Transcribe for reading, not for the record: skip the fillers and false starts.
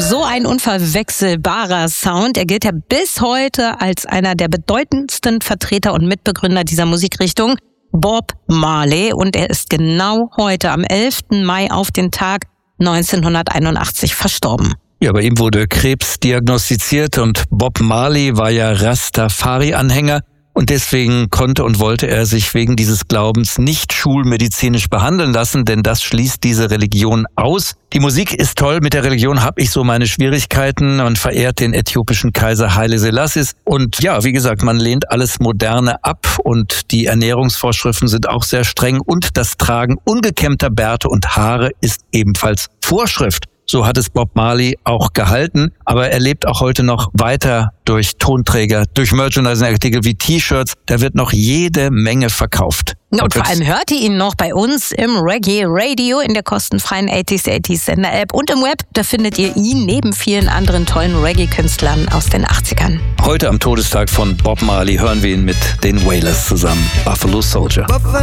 So ein unverwechselbarer Sound. Er gilt ja bis heute als einer der bedeutendsten Vertreter und Mitbegründer dieser Musikrichtung, Bob Marley. Und er ist genau heute, am 11. Mai auf den Tag 1981 verstorben. Ja, bei ihm wurde Krebs diagnostiziert und Bob Marley war ja Rastafari-Anhänger. Und deswegen konnte und wollte er sich wegen dieses Glaubens nicht schulmedizinisch behandeln lassen, denn das schließt diese Religion aus. Die Musik ist toll, mit der Religion habe ich so meine Schwierigkeiten. Man verehrt den äthiopischen Kaiser Haile Selassie. Und ja, wie gesagt, man lehnt alles Moderne ab und die Ernährungsvorschriften sind auch sehr streng. Und das Tragen ungekämmter Bärte und Haare ist ebenfalls Vorschrift. So hat es Bob Marley auch gehalten, aber er lebt auch heute noch weiter durch Tonträger, durch Merchandising-Artikel wie T-Shirts. Da wird noch jede Menge verkauft. Und vor allem hört ihr ihn noch bei uns im Reggae Radio in der kostenfreien 80s Sender-App und im Web. Da findet ihr ihn neben vielen anderen tollen Reggae-Künstlern aus den 80ern. Heute am Todestag von Bob Marley hören wir ihn mit den Wailers zusammen. Buffalo Soldier.